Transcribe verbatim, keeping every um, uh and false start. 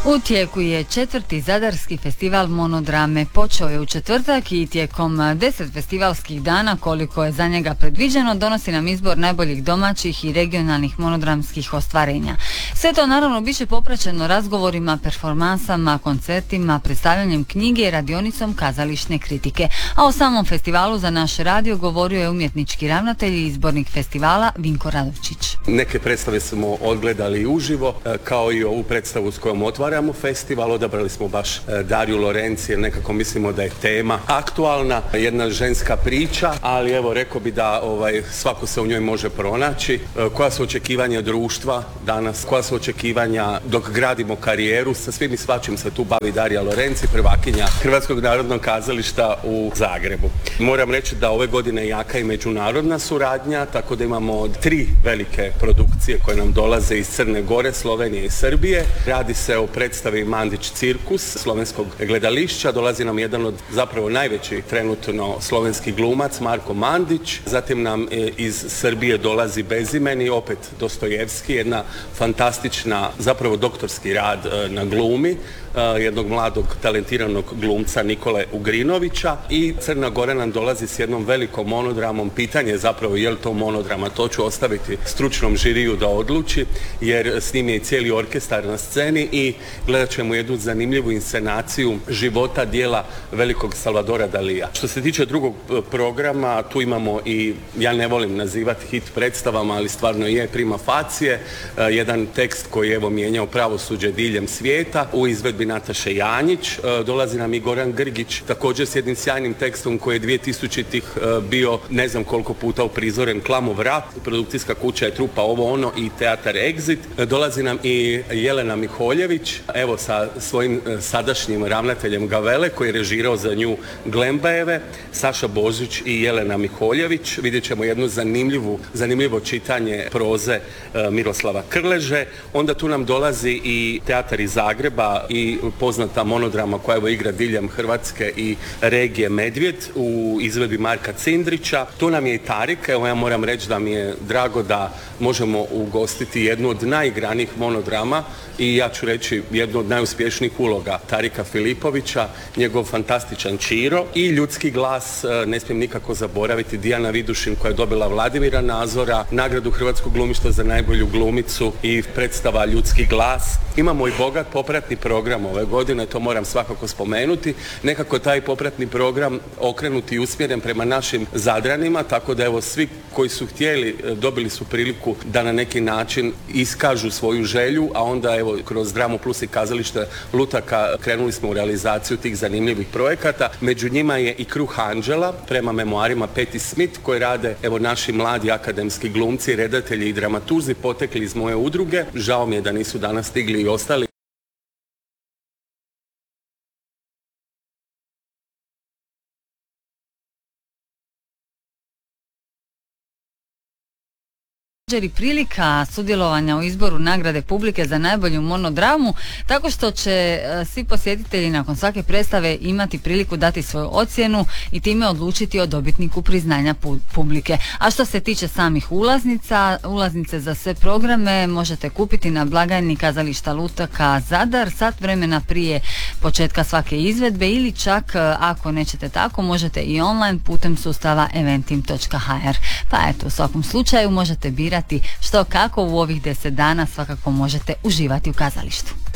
U tijeku je četvrti Zadarski festival monodrame. Počeo je u četvrtak i tijekom deset festivalskih dana, koliko je za njega predviđeno, donosi nam izbor najboljih domaćih i regionalnih monodramskih ostvarenja. Sve to naravno biće popraćeno razgovorima, performansama, koncertima, predstavljanjem knjige i radionicom kazališne kritike. A o samom festivalu za naš radio govorio je umjetnički ravnatelj i izbornik festivala Vinko Radovčić. Neke predstave smo odgledali uživo, kao i ovu predstavu s kojom otvaramo festival. Odabrali smo baš Dariju Lorenci jer nekako mislimo da je tema aktualna, jedna ženska priča, ali evo rekao bi da ovaj, svako se u njoj može pronaći. Koja su očekivanja društva danas, koja su očekivanja dok gradimo karijeru, sa svim i svačim se tu bavi Darija Lorenci, prvakinja Hrvatskog narodnog kazališta u Zagrebu. Moram reći da ove godine je jaka i međunarodna suradnja, tako da imamo tri velike produkcije koje nam dolaze iz Crne Gore, Slovenije i Srbije. Radi se o predstavi Mandić cirkus slovenskog gledališća. Dolazi nam jedan od zapravo najvećih trenutno slovenski glumac Marko Mandić. Zatim nam iz Srbije dolazi Bezimeni, opet Dostojevski, jedna fantastična, zapravo doktorski rad na glumi jednog mladog talentiranog glumca Nikole Ugrinovića. I Crna Gora nam dolazi s jednom velikom monodramom. Pitanje je zapravo je li to monodrama, to ću ostaviti stručnom žiriju da odluči, jer s njim je i cijeli orkestar na sceni i gledat ćemo jednu zanimljivu inscenaciju života dijela velikog Salvadora Dalija. Što se tiče drugog programa, tu imamo i, ja ne volim nazivati hit predstavama, ali stvarno je prima facie, jedan tekst koji je evo mijenjao pravosuđe diljem svijeta u izvedbi Nataše Janjić. Dolazi nam i Goran Grgić, također s jednim sjajnim tekstom koji je dvije tisućitih bio ne znam koliko puta uprizoren, Klamov rat, produkcijska kuća je Trupa ovo ono i teatar Exit. Dolazi nam i Jelena Miholjević, evo sa svojim sadašnjim ravnateljem Gavele koji je režirao za nju Glembajeve, Saša Božić i Jelena Miholjević. Vidjet ćemo jednu zanimljivu, zanimljivo čitanje proze Miroslava Krleže. Onda tu nam dolazi i teatar iz Zagreba i poznata monodrama koja evo igra diljem Hrvatske i regije Medvjed u izvedbi Marka Cindrića. Tu nam je i Tarik, evo ja moram reći da mi je drago da možemo ugostiti jednu od najigranijih monodrama i ja ću reći jednu od najuspješnijih uloga Tarika Filipovića, njegov fantastičan Čiro i ljudski glas, ne smijem nikako zaboraviti, Dijana Vidušin koja je dobila Vladimira Nazora, nagradu Hrvatskog glumišta za najbolju glumicu i predstava Ljudski glas. Imamo i bogat popratni program ove godine, to moram svakako spomenuti. Nekako taj popratni program okrenut i usmjeren prema našim Zadranima, tako da evo svi koji su htjeli dobili su priliku da na neki način iskažu svoju želju, a onda evo kroz Dramu Plus i kazalište Lutaka krenuli smo u realizaciju tih zanimljivih projekata. Među njima je i Kruh Anđela prema memoarima Patti Smith koji rade evo naši mladi akademski glumci, redatelji i dramaturzi potekli iz moje udruge. Žao mi je da nisu danas stigli i ostali. I prilika sudjelovanja u izboru nagrade publike za najbolju monodramu, tako što će svi posjetitelji nakon svake predstave imati priliku dati svoju ocjenu i time odlučiti o dobitniku priznanja publike. A što se tiče samih ulaznica, ulaznice za sve programe možete kupiti na blagajni kazališta Lutaka Zadar sat vremena prije početka svake izvedbe ili čak ako nećete tako možete i online putem sustava eventim točka ha er. Pa eto, u svakom slučaju možete birati što kako u ovih deset dana svakako možete uživati u kazalištu.